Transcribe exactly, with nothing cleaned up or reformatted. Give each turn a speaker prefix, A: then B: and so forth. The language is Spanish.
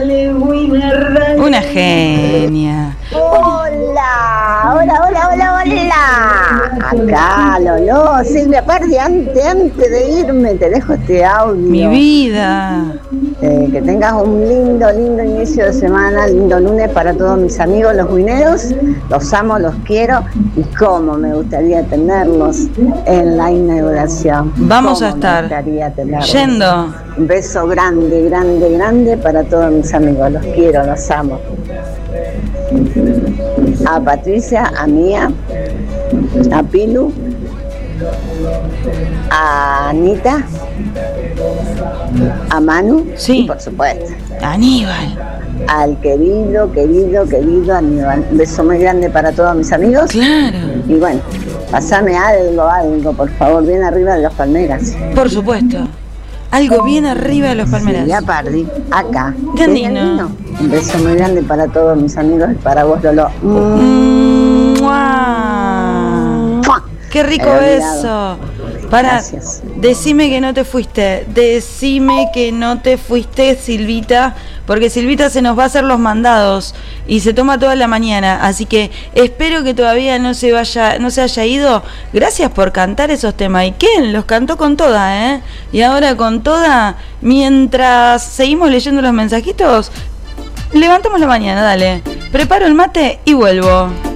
A: Ale Wiener.
B: Una genia.
C: Hola, hola, hola, hola, hola. Acá, Lolo, Silvia Pardi, antes, antes de irme te dejo este audio.
B: Mi vida.
C: Eh, que tengas un lindo, lindo inicio de semana, lindo lunes para todos mis amigos los guineros. Los amo, los quiero y cómo me gustaría tenerlos en la inauguración.
B: Vamos a
C: Cómo
B: estar
C: me gustaría tenerlos.
B: yendo.
C: Un beso grande, grande, grande para todos mis amigos. Los quiero, los amo. A Patricia, a Mía, a Pilu, a Anita, a Manu,
B: sí,
C: y por supuesto
B: Aníbal,
C: al querido, querido, querido Aníbal. Un beso muy grande para todos mis amigos.
B: Claro.
C: Y bueno, pasame algo, algo, por favor, bien arriba de las palmeras.
B: Por supuesto. Algo bien arriba de los palmeras.
C: Ya perdí, acá.
B: Gandino.
C: Un beso muy grande para todos mis amigos y para vos, Lolo.
B: Mm, ¡mua! ¡Qué rico beso! Para,
C: Gracias.
B: Decime que no te fuiste, decime que no te fuiste, Silvita, porque Silvita se nos va a hacer los mandados y se toma toda la mañana, así que espero que todavía no se vaya, no se haya ido. Gracias por cantar esos temas. ¿Y quién? Los cantó con toda, ¿eh? Y ahora con toda, mientras seguimos leyendo los mensajitos, levantamos la mañana, dale. Preparo el mate y vuelvo.